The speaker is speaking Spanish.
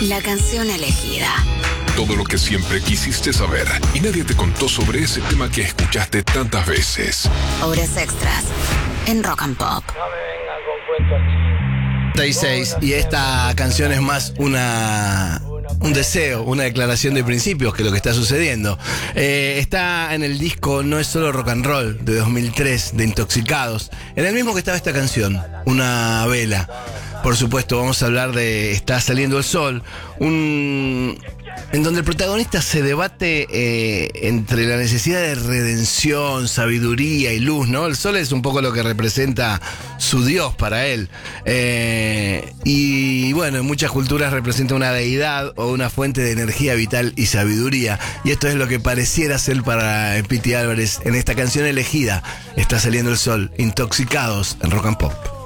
La canción elegida. Todo lo que siempre quisiste saber y nadie te contó sobre ese tema que escuchaste tantas veces. Horas extras en Rock and Pop. No me vengan con cuentos chinos. 36, y esta canción es más un deseo, una declaración de principios que lo que está sucediendo. Está en el disco No es solo rock and roll de 2003 de Intoxicados, en el mismo que estaba esta canción, Una vela. Por supuesto, vamos a hablar de Está saliendo el sol, en donde el protagonista se debate entre la necesidad de redención, sabiduría y luz, ¿no? El sol es un poco lo que representa su Dios para él. Y bueno, en muchas culturas representa una deidad o una fuente de energía vital y sabiduría. Y esto es lo que pareciera ser para Pity Álvarez en esta canción elegida. Está saliendo el sol, Intoxicados en Rock and Pop.